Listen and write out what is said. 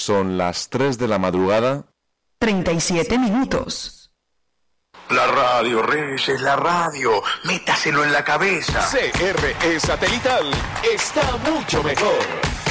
Son las 3 de la madrugada. 37 minutos. La radio, Reyes, la radio. Métaselo en la cabeza. CRE Satelital está mucho mejor.